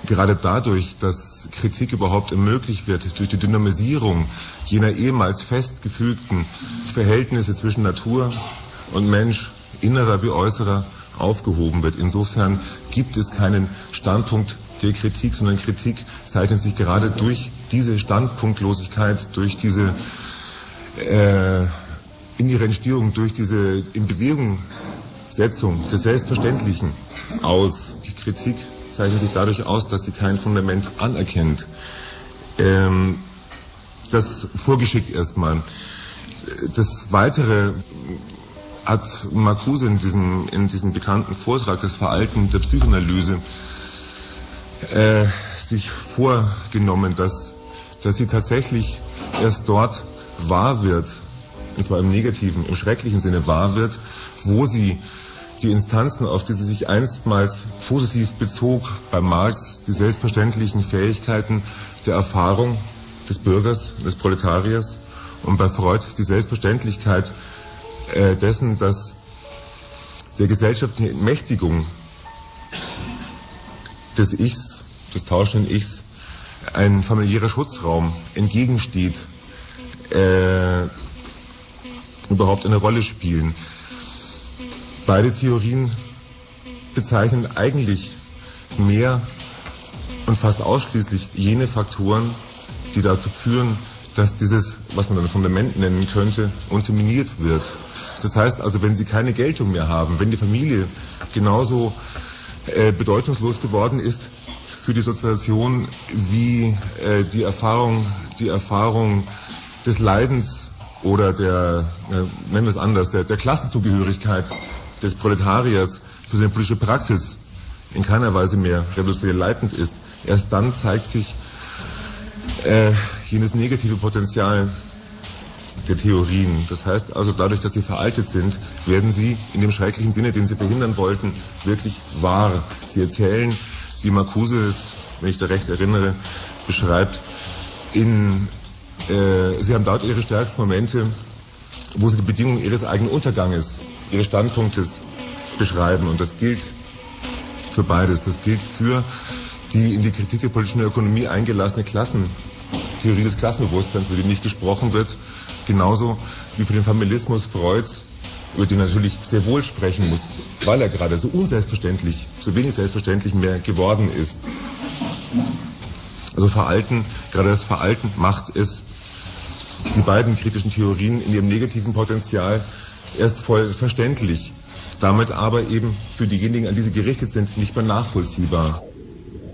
gerade dadurch, dass Kritik überhaupt ermöglicht wird, durch die Dynamisierung jener ehemals festgefügten Verhältnisse zwischen Natur und Mensch, innerer wie äußerer, aufgehoben wird. Insofern gibt es keinen Standpunkt der Kritik, sondern Kritik zeichnet sich gerade durch diese Standpunktlosigkeit, durch diese in ihrer Entstehung, durch diese in Bewegung Setzung des Selbstverständlichen aus. Die Kritik zeichnet sich dadurch aus, dass sie kein Fundament anerkennt. Das vorgeschickt erstmal. Das Weitere hat Marcuse in diesem bekannten Vortrag, das Veralten der Psychoanalyse, sich vorgenommen, dass sie tatsächlich erst dort wahr wird, und zwar im negativen, im schrecklichen Sinne wahr wird, wo sie die Instanzen, auf die sie sich einstmals positiv bezog, bei Marx die selbstverständlichen Fähigkeiten der Erfahrung des Bürgers, des Proletariers, und bei Freud die Selbstverständlichkeit dessen, dass der gesellschaftlichen Entmächtigung des Ichs, des tauschenden Ichs, ein familiärer Schutzraum entgegensteht, überhaupt eine Rolle spielen. Beide Theorien bezeichnen eigentlich mehr und fast ausschließlich jene Faktoren, die dazu führen, dass dieses, was man ein Fundament nennen könnte, unterminiert wird. Das heißt also, wenn sie keine Geltung mehr haben, wenn die Familie genauso bedeutungslos geworden ist für die Sozialisation wie die Erfahrung des Leidens oder nennen wir es anders, der Klassenzugehörigkeit des Proletariers für seine politische Praxis in keiner Weise mehr revolutionär leitend ist, erst dann zeigt sich jenes negative Potenzial der Theorien. Das heißt also, dadurch, dass sie veraltet sind, werden sie in dem schrecklichen Sinne, den sie verhindern wollten, wirklich wahr. Sie erzählen, wie Marcuse es, wenn ich da recht erinnere, beschreibt, sie haben dort ihre stärksten Momente, wo sie die Bedingungen ihres eigenen Unterganges, ihres Standpunktes beschreiben. Und das gilt für beides. Das gilt für die in die Kritik der politischen Ökonomie eingelassene Theorie des Klassenbewusstseins, über die nicht gesprochen wird, genauso wie für den Familismus Freuds, über den natürlich sehr wohl sprechen muss, weil er gerade so unselbstverständlich, so wenig selbstverständlich mehr geworden ist. Also gerade das Veralten macht es, die beiden kritischen Theorien in ihrem negativen Potenzial erst voll verständlich, damit aber eben für diejenigen, an die sie gerichtet sind, nicht mehr nachvollziehbar.